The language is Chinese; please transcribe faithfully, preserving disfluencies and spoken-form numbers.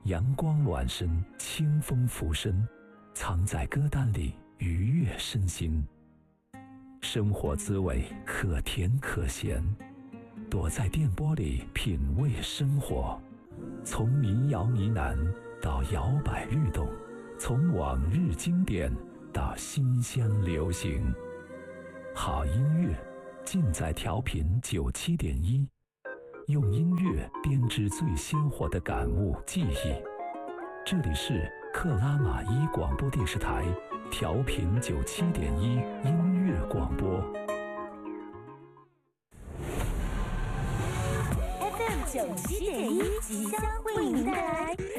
阳光暖身，清风拂身，藏在歌单里愉悦身心。生活滋味可甜可咸，躲在电波里品味生活。从民谣呢喃到摇摆律动，从往日经典到新鲜流行，好音乐尽在调频九七点一，用音乐编织最鲜活的感悟记忆。这里是克拉玛依广播电视台调频九七点一音乐广播 F M 九七点一即将为您带来